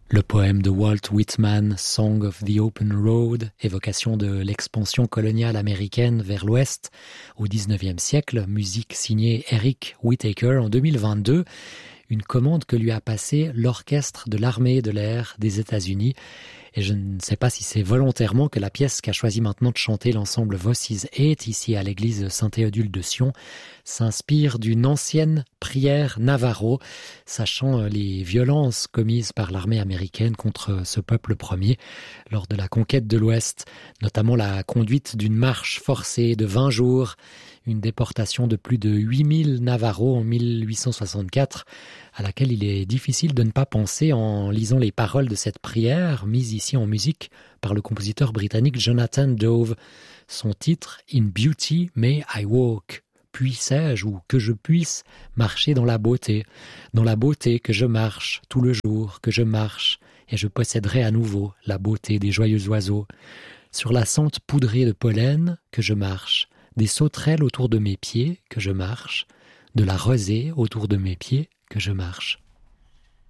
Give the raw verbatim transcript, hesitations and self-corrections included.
Le poème de Walt Whitman, Song of the Open Road, évocation de l'expansion coloniale américaine vers l'ouest au dix-neuvième siècle, musique signée Eric Whitacre en deux mille vingt-deux, une commande que lui a passée l'orchestre de l'armée de l'air des États-Unis. Et je ne sais pas si c'est volontairement que la pièce qu'a choisi maintenant de chanter l'ensemble Voices Eight, ici à l'église Saint-Théodule de Sion, s'inspire d'une ancienne prière Navarro, sachant les violences commises par l'armée américaine contre ce peuple premier lors de la conquête de l'Ouest, notamment la conduite d'une marche forcée de vingt jours, une déportation de plus de huit mille Navarros en mille huit cent soixante-quatre, à laquelle il est difficile de ne pas penser en lisant les paroles de cette prière, mise ici en musique par le compositeur britannique Jonathan Dove. Son titre, In Beauty May I Walk. Puissais-je ou que je puisse marcher dans la beauté, dans la beauté que je marche tout le jour, que je marche, et je posséderai à nouveau la beauté des joyeux oiseaux. Sur la sente poudrée de pollen, que je marche, des sauterelles autour de mes pieds, que je marche, de la rosée autour de mes pieds, que je marche.